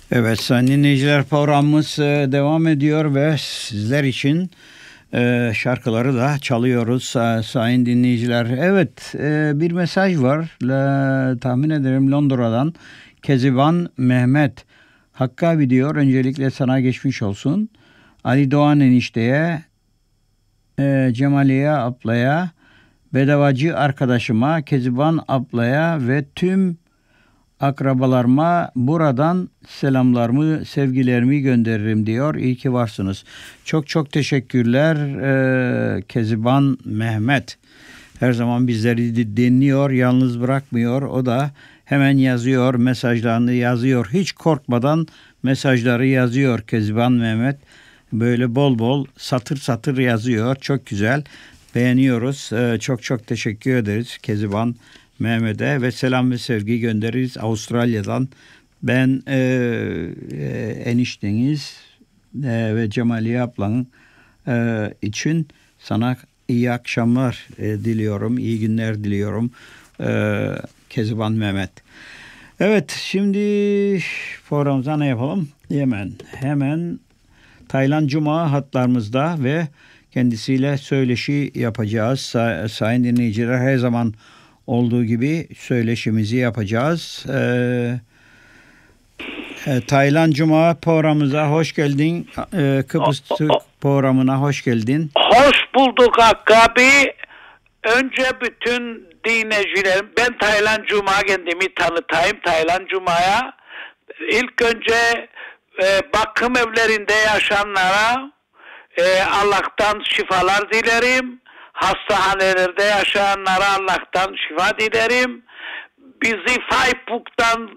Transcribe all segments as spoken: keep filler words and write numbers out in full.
Evet sayın dinleyiciler, programımız e, devam ediyor ve sizler için e, şarkıları da çalıyoruz e, sayın dinleyiciler. Evet e, bir mesaj var Le, tahmin ederim Londra'dan Keziban Mehmet. Hakkı abi diyor, öncelikle sana geçmiş olsun. Ali Doğan enişteye, e, Cemaliye ablaya, bedavacı arkadaşıma, Keziban ablaya ve tüm akrabalarıma buradan selamlarımı, sevgilerimi gönderirim diyor. İyi ki varsınız. Çok çok teşekkürler ee, Keziban Mehmet. Her zaman bizleri dinliyor, yalnız bırakmıyor. O da hemen yazıyor, mesajlarını yazıyor. Hiç korkmadan mesajları yazıyor Keziban Mehmet. Böyle bol bol satır satır yazıyor. Çok güzel. Beğeniyoruz. Ee, çok çok teşekkür ederiz Keziban Mehmet'e ve selam ve sevgi göndeririz Avustralya'dan. Ben e, e, enişteniz e, ve Cemaliye ablanın e, için sana iyi akşamlar e, diliyorum, iyi günler diliyorum e, Keziban Mehmet. Evet, şimdi programımıza ne yapalım? Hemen, hemen Taylan Cuma hatlarımızda ve kendisiyle söyleşi yapacağız. Say- sayın dinleyiciler, her zaman olduğu gibi söyleşimizi yapacağız. Ee, e, Taylan Cuma programımıza hoş geldin. Ee, Kıbrıs Türk programına hoş geldin. Hoş bulduk Hakkı abi. Önce bütün dinleyicilerim, ben Taylan Cuma kendimi tanıtayım. Taylan Cuma'ya ilk önce e, bakım evlerinde yaşayanlara e, Allah'tan şifalar dilerim. Hastanelerde yaşayanlara Allah'tan şifa dilerim. Bizi Facebook'tan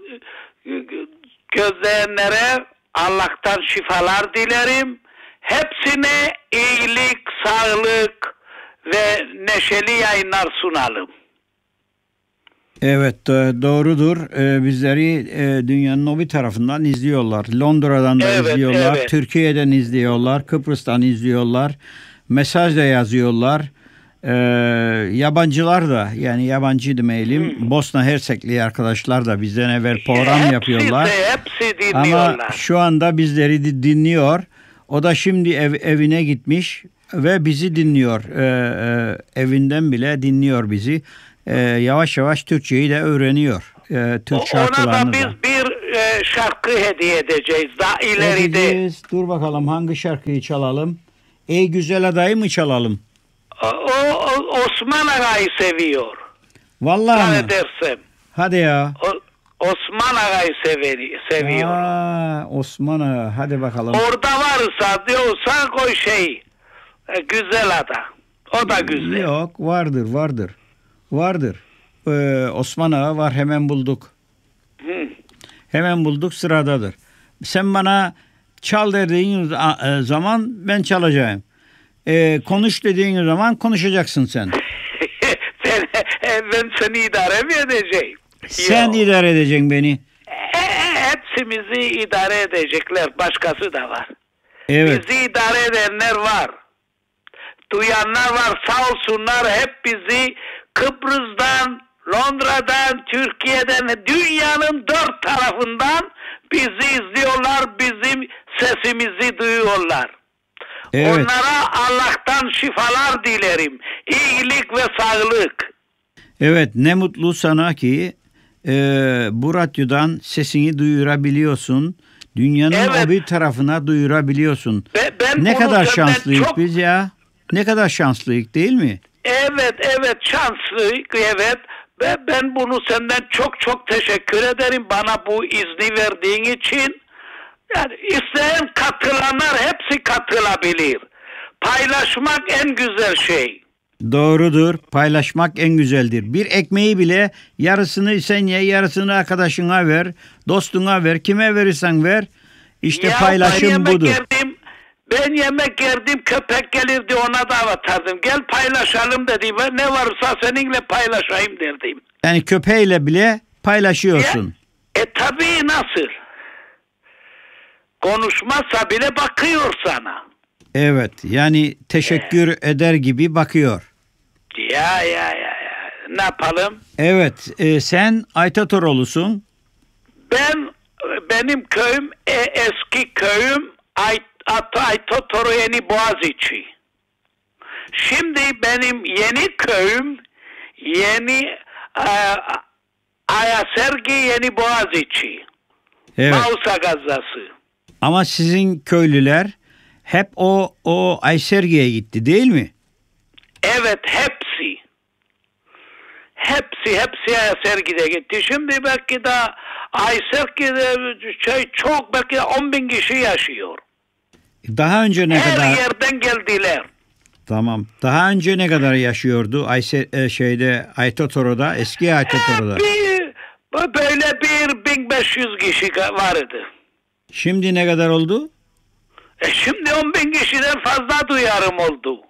gözleyenlere Allah'tan şifalar dilerim. Hepsine iyilik, sağlık ve neşeli yayınlar sunalım. Evet, doğrudur. Bizleri dünyanın o bir tarafından izliyorlar. Londra'dan da evet, izliyorlar, evet. Türkiye'den izliyorlar, Kıbrıs'tan izliyorlar. Mesaj da yazıyorlar. Ee, yabancılar da, yani yabancı demeyelim, hmm. Bosna Hersekli arkadaşlar da bizden evvel program hepsi yapıyorlar. De, hepsi dinliyorlar. Ama şu anda bizleri dinliyor. O da şimdi ev, evine gitmiş ve bizi dinliyor. Ee, e, evinden bile dinliyor bizi. Ee, yavaş yavaş Türkçeyi de öğreniyor. Ee, Türk şarkılarını Ona da biz da. bir e, şarkı hediye edeceğiz daha ileride. Edeceğiz. Dur bakalım hangi şarkıyı çalalım? Ey güzel adayı mı çalalım? O, o Osman Ağa'yı seviyor. Vallahi mi? Dersem. Hadi ya. O, Osman Ağa'yı seviyor. Aa, Osman Ağa. Hadi bakalım. Orada varsa diyorsan koy şey. E, güzel ada. O da güzel. Yok, vardır vardır. Vardır. Ee, Osman Ağa var, hemen bulduk. Hı. Hemen bulduk, sıradadır. Sen bana çal dediğin zaman ben çalacağım. Ee, konuş dediğin zaman konuşacaksın sen. ben, ben seni idare mi edeceğim? Sen Yok. idare edeceksin beni. E, hepsimizi idare edecekler. Başkası da var. Evet. Bizi idare edenler var. Duyanlar var. Sağ olsunlar. Hep bizi Kıbrıs'tan, Londra'dan, Türkiye'den, dünyanın dört tarafından bizi izliyorlar. Bizim sesimizi duyuyorlar. Evet. Onlara Allah'tan şifalar dilerim. İyilik ve sağlık. Evet, ne mutlu sana ki e, bu radyodan sesini duyurabiliyorsun. Dünyanın evet. o bir tarafına duyurabiliyorsun. Be, ben ne kadar şanslıyız çok... biz ya. Ne kadar şanslıyız değil mi? Evet, evet şanslıyız. Evet. Ben, ben bunu senden çok çok teşekkür ederim. Bana bu izni verdiğin için. Yani isteyen katılanlar hepsi katılabilir. Paylaşmak en güzel şey. Doğrudur. Paylaşmak en güzeldir. Bir ekmeği bile yarısını sen ye, yarısını arkadaşına ver, dostuna ver, kime verirsen ver. İşte ya paylaşım budur. Yerdim, ben yemek yerdim, köpek gelirdi ona da atardım. Gel paylaşalım dedi. Ne varsa seninle paylaşayım derdim. Yani köpeğiyle bile paylaşıyorsun. Ya, e tabii nasıl? Konuşmazsa bile bakıyor sana. Evet, yani teşekkür ee, eder gibi bakıyor. Ya ya ya ya. Ne yapalım? Evet, e, sen Aytatoroğlu'sun. Ben benim köyüm e, eski köyüm Ay, Aytotoro Yeni Boğaziçi. Şimdi benim yeni köyüm Yeni e, Ayasergi Yeni Boğaziçi. Evet. Mausa Gazası. Ama sizin köylüler hep o o Aysergi'ye gitti değil mi? Evet, hepsi. Hepsi, hepsi Aysergi'de gitti. Şimdi belki de Aysergi'de şey çok, belki de on bin kişi yaşıyor. Daha önce ne Her kadar? yerden geldiler. Tamam. Daha önce ne kadar yaşıyordu Ayser e, şeyde Aytotoro'da, eski Aytotoro'da? Bir, böyle bir bin beş yüz kişi vardı. Şimdi ne kadar oldu? E şimdi on bin kişiden fazla duyarım oldu.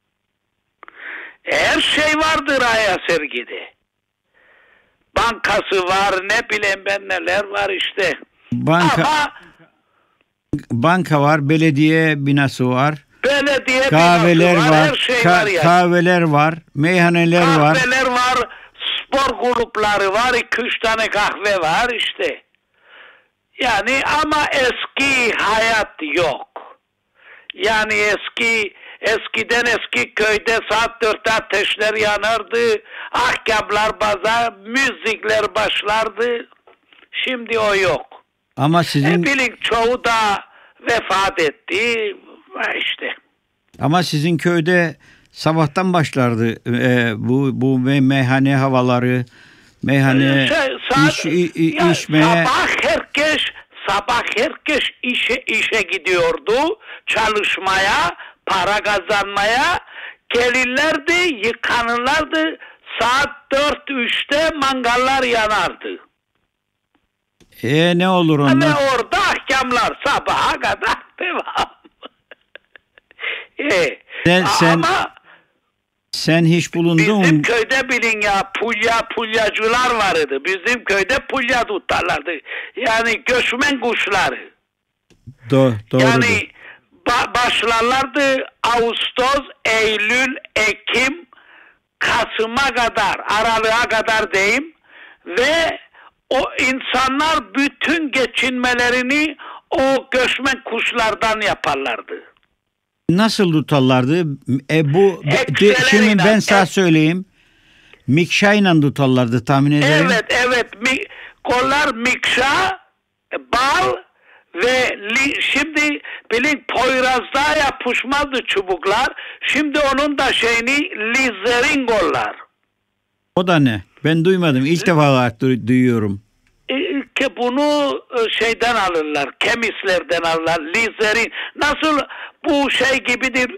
Her şey vardır Ayasergi'de. Bankası var, ne bileyim ben neler var işte. Banka Ama banka var, belediye binası var, belediye kahveler binası var, her şey ka- var yani. kahveler var, meyhaneler var. Kahveler var, spor grupları var, iki üç tane kahve var işte. Yani ama eski hayat yok. Yani eski eskiden eski köyde saat dörtte ateşler yanardı, ahkamlar bazar, müzikler başlardı. Şimdi o yok. Ama sizin E bilin çoğu da vefat etti işte. ama sizin köyde sabahtan başlardı e, bu bu me- meyhane havaları, meyhane Şey, saat- iş, i- i- ya içmeye. sabah herkes sabah herkes işe işe gidiyordu, çalışmaya, para kazanmaya. Gelirlerdi, yıkanırlardı. Saat dört üçte mangallar yanardı. E ne olur Ve onlar? orada ahkamlar sabaha kadar devam. e, Sen- sen- ama Sen hiç bulundun bizim mu? köyde bilin ya pulya pulyacılar vardı. Bizim köyde pulya tutarlardı. Yani göçmen kuşları. Do doğrudur. Yani ba- başlarlardı Ağustos, Eylül, Ekim, Kasım'a kadar, Aralık'a kadar diyeyim. Ve o insanlar bütün geçinmelerini o göçmen kuşlardan yaparlardı. Nasıl tutarlardı? E bu de- Ekseleriyle, şimdi ben sana ek- söyleyeyim. Mikşayla tutarlardı tahmin ederim. Evet, evet. Mi, kollar mikşa, bal ve li, şimdi bilin Poyraz'da yapışmazdı çubuklar. Şimdi onun da şeyini lizerin kollar. O da ne? Ben duymadım. İlk defa du- duyuyorum. E, ki bunu e, şeyden alırlar, kemislerden alırlar, lizerin. Nasıl bu şey gibidir,